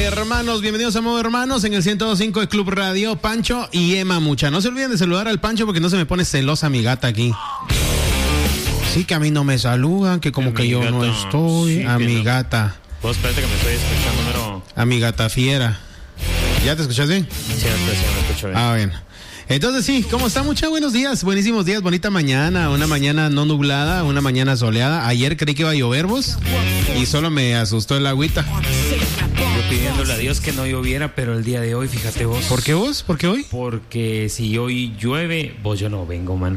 Hermanos, bienvenidos a Modo Hermanos en el 102.5 de Club Radio. Pancho y Emma Mucha. No se olviden de saludar al Pancho porque no se me pone celosa mi gata aquí. Sí, que a mí no me saludan, que como que yo gata, no estoy. Sí, a mi no. Gata. Vos espérate que me estoy escuchando, pero... A mi gata fiera. ¿Ya te escuchas bien? Sí, me escucho bien. Ah, bien. Entonces sí, ¿cómo está? Muchos buenos días, buenísimos días, bonita mañana, una mañana no nublada, una mañana soleada. Ayer creí que iba a llover vos y solo me asustó el agüita. Yo pidiéndole a Dios que no lloviera, pero el día de hoy, fíjate vos. ¿Por qué vos? ¿Por qué hoy? Porque si hoy llueve, vos yo no vengo, mano.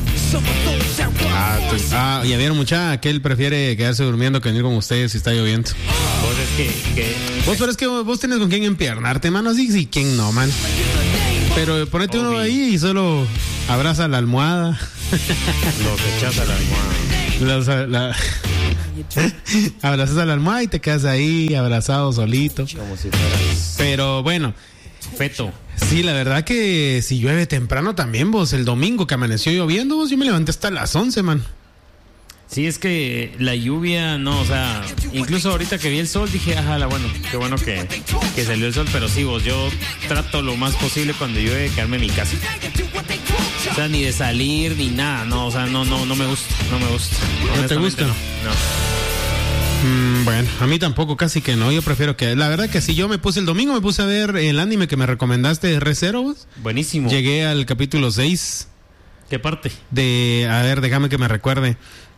Y a ver, mucha, que él prefiere quedarse durmiendo que venir con ustedes si está lloviendo. Vos es que... Vos, pero es que vos tenés con quién empiernarte, mano, así sí, quién no, man. Pero ponete uno ahí y solo abraza la almohada. Los echas a la almohada. Abrazas a la almohada y te quedas ahí abrazado solito. Como si fueras... Pero bueno. Feto. Sí, la verdad que si llueve temprano también, vos. El domingo que amaneció lloviendo, vos, yo me levanté hasta las 11, man. Sí, es que la lluvia, no, o sea, incluso ahorita que vi el sol dije, bueno, qué bueno que salió el sol, pero sí, vos, yo trato lo más posible cuando llueve de quedarme en mi casa. O sea, ni de salir, ni nada, no, o sea, no me gusta. ¿No te gusta? No. Bueno, a mí tampoco, casi que no, yo prefiero que, la verdad que si yo el domingo me puse a ver el anime que me recomendaste de Re:Zero, vos. Buenísimo. Llegué al capítulo 6. ¿Qué parte? A ver, déjame que me recuerde.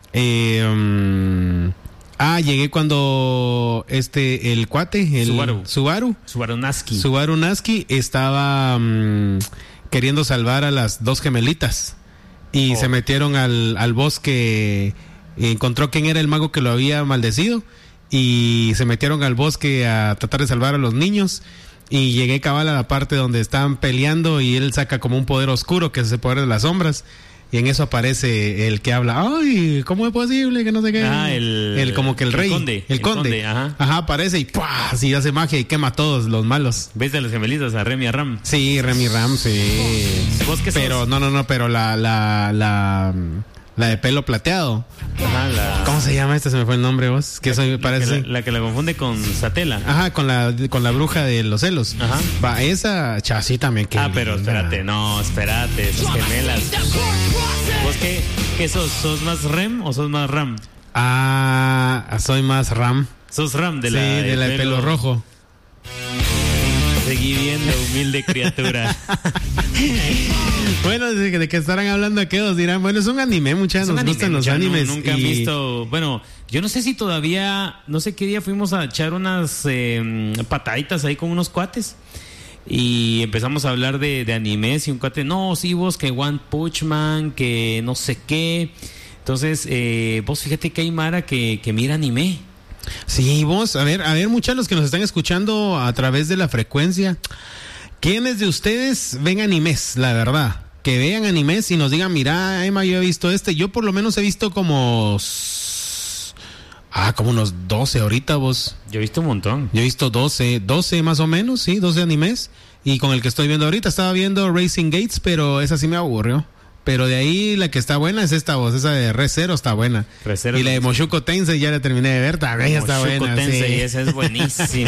Llegué cuando el cuate, el Subaru Natsuki estaba queriendo salvar a las dos gemelitas y se metieron al bosque. Encontró quién era el mago que lo había maldecido y se metieron al bosque a tratar de salvar a los niños. Y llegué cabal a la parte donde estaban peleando y él saca como un poder oscuro que es el poder de las sombras. Y en eso aparece el que habla, ay, ¿cómo es posible que no sé qué? Como que el rey. El conde. Ajá, aparece y ¡pua! Así hace magia y quema a todos los malos. ¿Ves de los gemelitos a Remy y a Ram? Sí, Remy y Ram, sí. ¿Vos qué sos? Pero pero la de pelo plateado. Ajá, ¿Cómo se llama esta? Se me fue el nombre, vos. Que la que la confunde con Satela. Ajá, con la bruja de los celos. Ajá. Va, esa chasí también. Pero espérate, esas gemelas. ¿Vos qué sos? ¿Sos más Rem o sos más Ram? Soy más Ram. ¿Sos Ram de la de pelo rojo? Seguí viendo, humilde criatura. Bueno, de que estarán hablando aquellos dirán, bueno, es un anime, muchachos, nos gustan los animes. Nunca han visto, bueno, yo no sé si todavía, no sé qué día fuimos a echar unas pataditas ahí con unos cuates y empezamos a hablar de animes y un cuate, no, sí, vos, que One Punch Man, que no sé qué. Entonces, vos fíjate que hay mara que mira anime. Sí, vos, a ver, muchachos que nos están escuchando a través de la frecuencia, ¿quiénes de ustedes ven animes, la verdad? Que vean animes y nos digan, mira, Emma, yo he visto yo por lo menos he visto como unos 12 ahorita, vos. Yo he visto un montón. Yo he visto 12 más o menos, sí, 12 animes, y con el que estoy viendo ahorita, estaba viendo Racing Gates, pero esa sí me aburrió. Pero de ahí la que está buena es esta voz, esa de Re:Zero está buena. Re:Zero y la de Mushoku Tensei ya la terminé de ver, también está buena. Mushoku Tensei, sí. Esa es buenísima.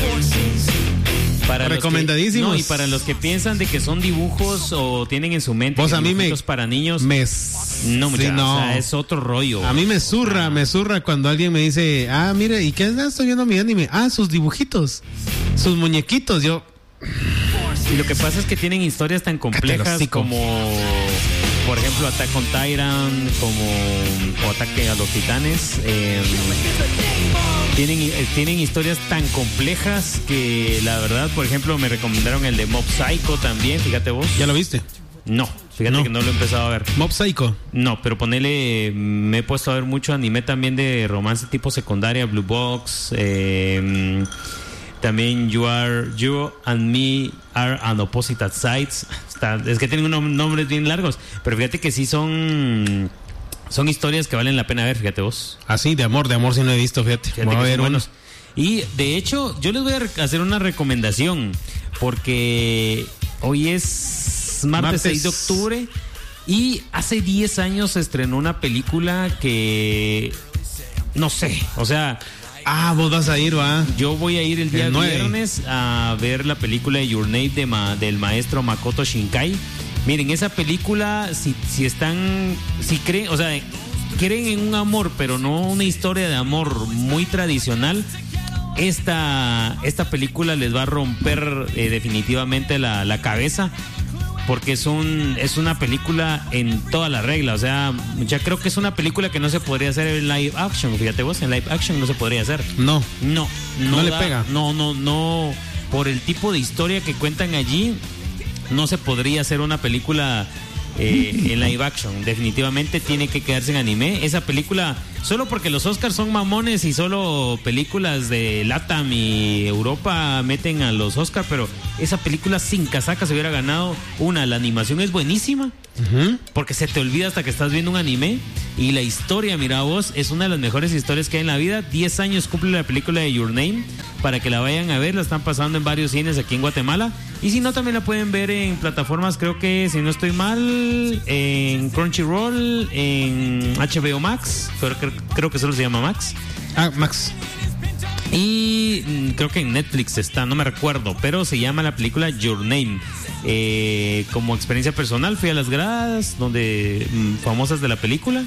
Recomendadísimos. Y para los que piensan de que son dibujos o tienen en su mente dibujitos para niños, no, o sea, es otro rollo. A mí me zurra cuando alguien me dice, mire, ¿y qué estoy viendo mi anime? Sus dibujitos, sus muñequitos, Y lo que pasa es que tienen historias tan complejas como, por ejemplo, Attack on Titan, o Ataque a los Titanes. Tienen historias tan complejas que la verdad, por ejemplo, me recomendaron el de Mob Psycho también, fíjate vos. ¿Ya lo viste? No, fíjate que no lo he empezado a ver. Mob Psycho. No, pero me he puesto a ver mucho anime también de romance tipo secundaria, Blue Box, también You and Me Are on Opposite Sides. Es que tienen unos nombres bien largos, pero fíjate que sí son historias que valen la pena ver, fíjate vos. Sí, de amor sí no he visto, fíjate Voy a ver unos. Y de hecho, yo les voy a hacer una recomendación, porque hoy es martes 6 de octubre y hace 10 años se estrenó una película que no sé, o sea, Ah, vos vas a ir, ¿va? Yo voy a ir el día viernes a ver la película de Your Name del maestro Makoto Shinkai. Miren, esa película, si creen, o sea, creen en un amor, pero no una historia de amor muy tradicional, esta película les va a romper definitivamente la cabeza, porque es una película en toda la regla. O sea, ya creo que es una película que no se podría hacer en live action. Fíjate vos, en live action no se podría hacer. No le pega. No, por el tipo de historia que cuentan allí, no se podría hacer una película en live action. Definitivamente tiene que quedarse en anime. Esa película, solo porque los Oscars son mamones y solo películas de LATAM y Europa meten a los Oscars, pero esa película sin casaca se hubiera ganado la animación es buenísima, porque se te olvida hasta que estás viendo un anime, y la historia, mira vos, es una de las mejores historias que hay en la vida. 10 años cumple la película de Your Name, para que la vayan a ver. La están pasando en varios cines aquí en Guatemala, y si no, también la pueden ver en plataformas, creo que, si no estoy mal, en Crunchyroll, en HBO Max, creo que solo se llama Max. Max. Y creo que en Netflix está, no me recuerdo, pero se llama la película Your Name. Como experiencia personal, fui a las gradas famosas de la película.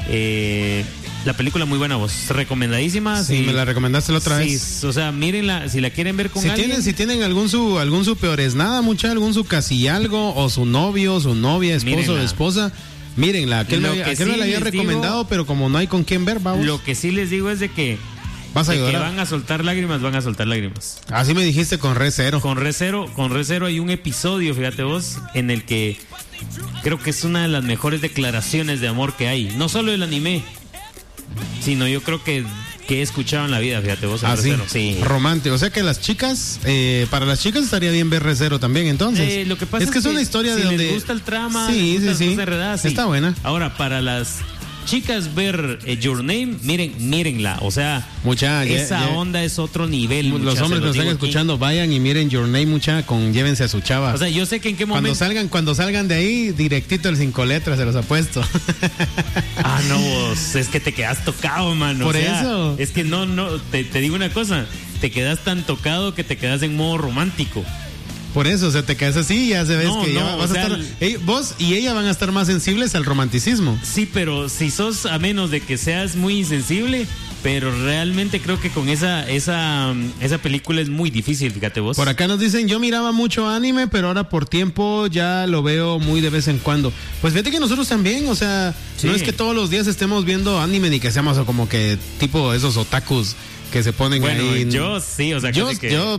La película muy buena, vos, recomendadísima. Sí, me la recomendaste la otra vez. O sea, mírenla, si la quieren ver con alguien. Si tienen algún su peor es nada, algún su casi algo, o su novio, su novia, esposo, esposa, mírenla. Aquel me la había recomendado, pero como no hay con quién ver, vamos. Lo que sí les digo es de que vas a llorar. Que van a soltar lágrimas. Así me dijiste con Re Zero. Con Re Zero hay un episodio, fíjate vos, en el que creo que es una de las mejores declaraciones de amor que hay. No solo el anime, sino yo creo que he escuchado en la vida, fíjate vos. Sí. Romántico. O sea que las chicas, para las chicas estaría bien ver Re Zero también, entonces. Lo que pasa es que es una historia de donde les gusta el trama, sí. Está buena. Ahora, para las chicas ver Your Name, mírenla, o sea, esa onda es otro nivel. Los hombres que nos están escuchando, vayan y miren Your Name, llévense a su chava. O sea, yo sé que en qué momento cuando salgan de ahí, directito el 5 letras, se los apuesto. No, vos, es que te quedas tocado, mano. Por eso. Es que te digo una cosa, te quedas tan tocado que te quedas en modo romántico. Por eso, o sea, te quedas así y ya se ves que ya vas a estar. Vos y ella van a estar más sensibles al romanticismo. Sí, pero si sos, a menos de que seas muy insensible, pero realmente creo que con esa película es muy difícil, fíjate vos. Por acá nos dicen, yo miraba mucho anime, pero ahora por tiempo ya lo veo muy de vez en cuando. Pues fíjate que nosotros también, o sea, no es que todos los días estemos viendo anime ni que seamos como que tipo esos otakus que se ponen ahí. Yo sí, o sea, yo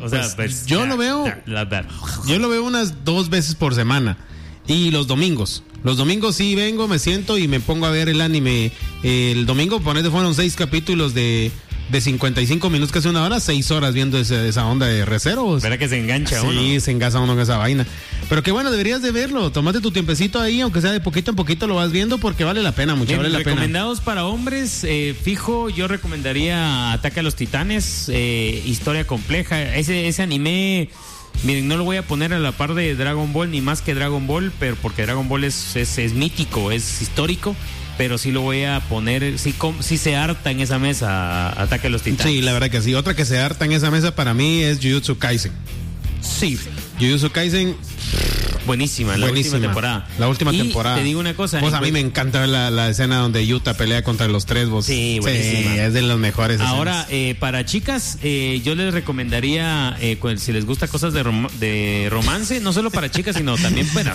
lo veo. Yo lo veo unas 2 veces por semana. Y los domingos sí vengo, me siento y me pongo a ver el anime. El domingo, fueron 6 capítulos de 55 minutos, casi 1 hora, 6 horas viendo esa onda de Re Zero. ¿Verdad que se engancha uno? Sí, se engancha uno con esa vaina. Pero qué bueno, deberías de verlo. Tómate tu tiempecito ahí, aunque sea de poquito en poquito lo vas viendo, porque vale la pena, vale la pena. Recomendados para hombres, fijo, yo recomendaría Ataque a los Titanes, historia compleja. Ese anime, miren, no lo voy a poner a la par de Dragon Ball, ni más que Dragon Ball, pero porque Dragon Ball es mítico, es histórico. Pero sí lo voy a poner, sí se harta en esa mesa Ataque a los Titanes. Sí, la verdad que sí. Otra que se harta en esa mesa para mí es Jujutsu Kaisen. Sí. Jujutsu Kaisen, buenísima. La última temporada. La última temporada. Te digo una cosa. Pues a mí me encanta la escena donde Yuta pelea contra los 3 vos. Sí, buenísima. Sí, es de los mejores. Ahora, para chicas, yo les recomendaría, si les gusta cosas de romance, no solo para chicas, sino también para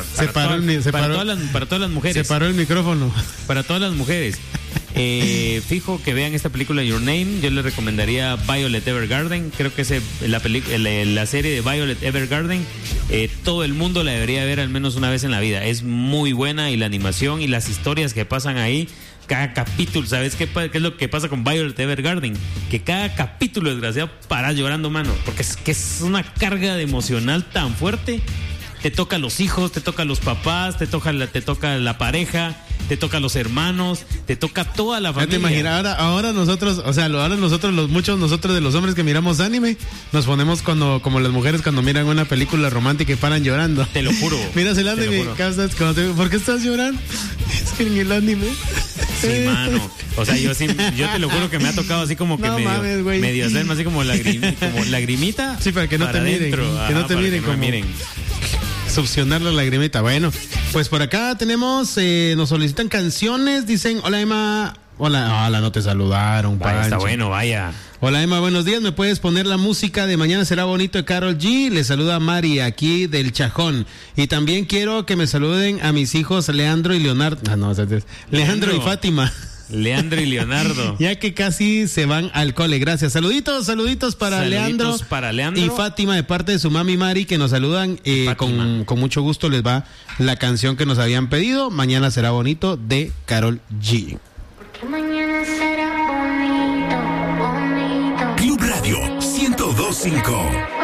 todas las mujeres. Se paró el micrófono. Para todas las mujeres. Fijo que vean esta película Your Name. Yo les recomendaría Violet Evergarden. Creo que la serie de Violet Evergarden, todo el mundo la debería ver al menos una vez en la vida. Es muy buena, y la animación y las historias que pasan ahí, cada capítulo. ¿Sabes qué es lo que pasa con Violet Evergarden? Que cada capítulo, desgraciado, paras llorando, mano, porque es una carga de emocional tan fuerte. Te toca a los hijos, te toca a los papás, te toca la pareja, te toca a los hermanos, te toca a toda la familia. Ya te imaginas, ahora nosotros, muchos nosotros de los hombres que miramos anime, nos ponemos como las mujeres cuando miran una película romántica y paran llorando. Te lo juro. Miras el anime, ¿por qué estás llorando? Es que en el anime Sí, mano. O sea, yo te lo juro que me ha tocado así como que medio hacerme así como lagrimita. Sí, para que no te miren. Que no te miren como... miren. Succionar la lagrimita. Bueno, pues por acá tenemos, nos solicitan canciones, dicen, hola Emma. Hola, no te saludaron, Pancho. Está bueno, vaya. Hola Emma, buenos días, ¿me puedes poner la música de Mañana Será Bonito de Karol G? Le saluda Mari, aquí del Chajón. Y también quiero que me saluden a mis hijos Leandro y Leonardo. Leandro y Fátima. Leandro y Leonardo. Ya que casi se van al cole. Gracias. Saluditos para Leandro y Fátima de parte de su mami Mari, que nos saludan. Con mucho gusto les va la canción que nos habían pedido. Mañana Será Bonito de Karol G. Porque mañana será bonito, bonito. Club Radio 102.5.